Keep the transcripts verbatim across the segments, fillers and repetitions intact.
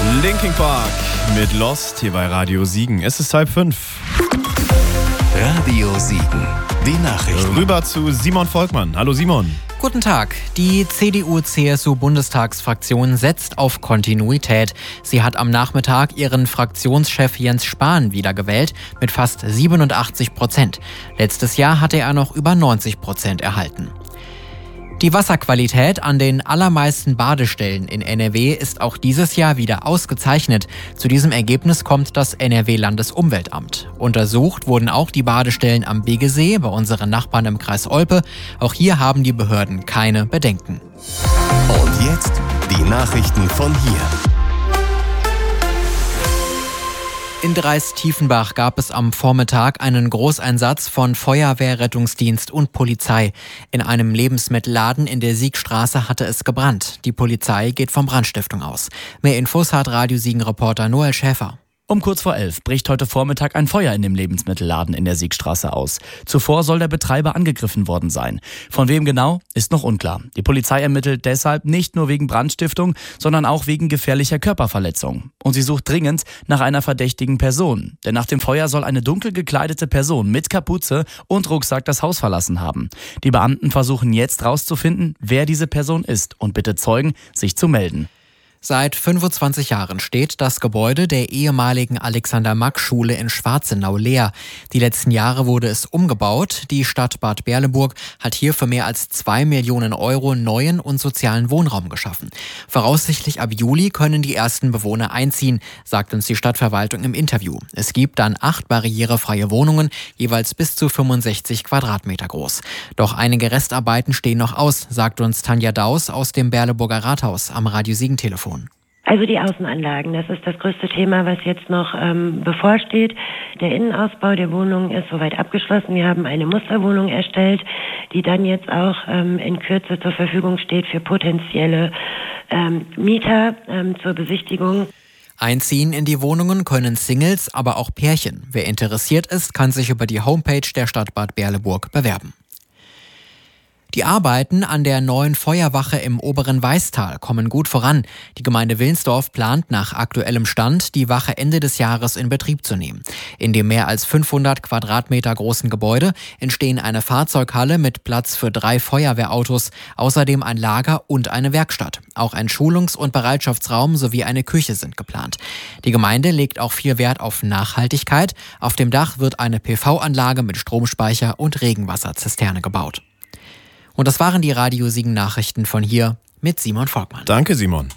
Linkin Park mit Lost hier bei Radio Siegen. Es ist halb fünf. Radio Siegen, die Nachrichten. Rüber zu Simon Volkmann. Hallo Simon. Guten Tag. Die C D U-C S U-Bundestagsfraktion setzt auf Kontinuität. Sie hat am Nachmittag ihren Fraktionschef Jens Spahn wiedergewählt mit fast siebenundachtzig Prozent. Letztes Jahr hatte er noch über neunzig Prozent erhalten. Die Wasserqualität an den allermeisten Badestellen in N R W ist auch dieses Jahr wieder ausgezeichnet. Zu diesem Ergebnis kommt das N R W-Landesumweltamt. Untersucht wurden auch die Badestellen am Begesee bei unseren Nachbarn im Kreis Olpe. Auch hier haben die Behörden keine Bedenken. Und jetzt die Nachrichten von hier. In Dreis-Tiefenbach gab es am Vormittag einen Großeinsatz von Feuerwehr, Rettungsdienst und Polizei. In einem Lebensmittelladen in der Siegstraße hatte es gebrannt. Die Polizei geht von Brandstiftung aus. Mehr Infos hat Radio Siegen-Reporter Noel Schäfer. Um kurz vor elf bricht heute Vormittag ein Feuer in dem Lebensmittelladen in der Siegstraße aus. Zuvor soll der Betreiber angegriffen worden sein. Von wem genau, ist noch unklar. Die Polizei ermittelt deshalb nicht nur wegen Brandstiftung, sondern auch wegen gefährlicher Körperverletzung. Und sie sucht dringend nach einer verdächtigen Person. Denn nach dem Feuer soll eine dunkel gekleidete Person mit Kapuze und Rucksack das Haus verlassen haben. Die Beamten versuchen jetzt rauszufinden, wer diese Person ist und bitte Zeugen, sich zu melden. Seit fünfundzwanzig Jahren steht das Gebäude der ehemaligen Alexander-Mack-Schule in Schwarzenau leer. Die letzten Jahre wurde es umgebaut. Die Stadt Bad Berleburg hat hier für mehr als zwei Millionen Euro neuen und sozialen Wohnraum geschaffen. Voraussichtlich ab Juli können die ersten Bewohner einziehen, sagt uns die Stadtverwaltung im Interview. Es gibt dann acht barrierefreie Wohnungen, jeweils bis zu fünfundsechzig Quadratmeter groß. Doch einige Restarbeiten stehen noch aus, sagt uns Tanja Daus aus dem Berleburger Rathaus am Radio Siegen-Telefon. Also die Außenanlagen, das ist das größte Thema, was jetzt noch ähm, bevorsteht. Der Innenausbau der Wohnungen ist soweit abgeschlossen. Wir haben eine Musterwohnung erstellt, die dann jetzt auch ähm, in Kürze zur Verfügung steht für potenzielle ähm, Mieter ähm, zur Besichtigung. Einziehen in die Wohnungen können Singles, aber auch Pärchen. Wer interessiert ist, kann sich über die Homepage der Stadt Bad Berleburg bewerben. Die Arbeiten an der neuen Feuerwache im oberen Weißtal kommen gut voran. Die Gemeinde Wilnsdorf plant nach aktuellem Stand, die Wache Ende des Jahres in Betrieb zu nehmen. In dem mehr als fünfhundert Quadratmeter großen Gebäude entstehen eine Fahrzeughalle mit Platz für drei Feuerwehrautos, außerdem ein Lager und eine Werkstatt. Auch ein Schulungs- und Bereitschaftsraum sowie eine Küche sind geplant. Die Gemeinde legt auch viel Wert auf Nachhaltigkeit. Auf dem Dach wird eine P V-Anlage mit Stromspeicher und Regenwasserzisterne gebaut. Und das waren die Radio Siegen Nachrichten von hier mit Simon Volkmann. Danke, Simon.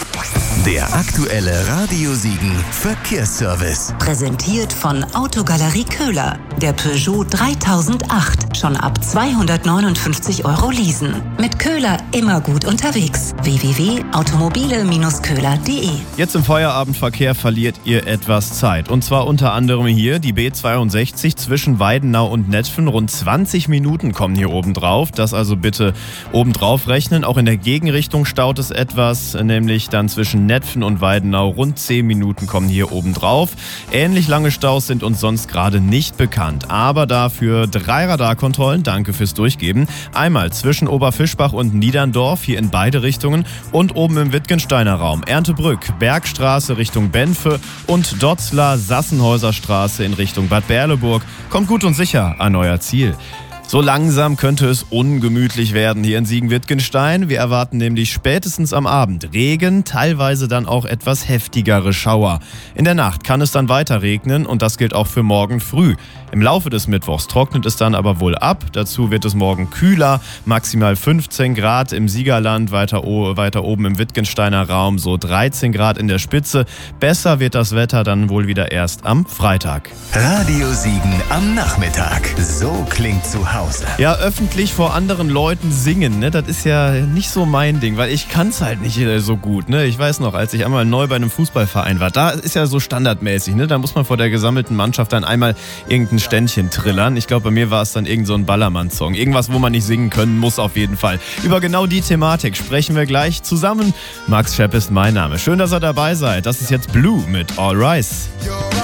Der aktuelle Radio Siegen Verkehrsservice. Präsentiert von Autogalerie Köhler. Der Peugeot dreitausendacht. Schon ab zweihundertneunundfünfzig Euro leasen. Mit Köhler immer gut unterwegs. w w w punkt automobile Bindestrich köhler punkt de. Jetzt im Feierabendverkehr verliert ihr etwas Zeit. Und zwar unter anderem hier die B zweiundsechzig zwischen Weidenau und Netphen. Rund zwanzig Minuten kommen hier oben drauf. Das also bitte oben drauf rechnen. Auch in der Gegenrichtung staut es etwas, nämlich dann zwischen Netphen und Weidenau. Rund zehn Minuten kommen hier oben drauf. Ähnlich lange Staus sind uns sonst gerade nicht bekannt. Aber dafür drei Radarkontrollen. Danke fürs Durchgeben. Einmal zwischen Oberfischbach und Niederndorf, hier in beide Richtungen. Und oben im Wittgensteiner Raum. Erntebrück, Bergstraße Richtung Benfe und Dotzler-Sassenhäuser Straße in Richtung Bad Berleburg. Kommt gut und sicher an euer Ziel. So langsam könnte es ungemütlich werden hier in Siegen-Wittgenstein. Wir erwarten nämlich spätestens am Abend Regen, teilweise dann auch etwas heftigere Schauer. In der Nacht kann es dann weiter regnen und das gilt auch für morgen früh. Im Laufe des Mittwochs trocknet es dann aber wohl ab. Dazu wird es morgen kühler, maximal fünfzehn Grad im Siegerland, weiter, o- weiter oben im Wittgensteiner Raum so dreizehn Grad in der Spitze. Besser wird das Wetter dann wohl wieder erst am Freitag. Radio Siegen am Nachmittag. So klingt zu Hause. Ja, öffentlich vor anderen Leuten singen, ne? Das ist ja nicht so mein Ding, weil ich kann es halt nicht so gut. Ne? Ich weiß noch, als ich einmal neu bei einem Fußballverein war, da ist ja so standardmäßig. Ne? Da muss man vor der gesammelten Mannschaft dann einmal irgendein Ständchen trillern. Ich glaube, bei mir war es dann irgend so ein Ballermann-Song. Irgendwas, wo man nicht singen können muss auf jeden Fall. Über genau die Thematik sprechen wir gleich zusammen. Max Schepp ist mein Name. Schön, dass ihr dabei seid. Das ist jetzt Blue mit All Rise.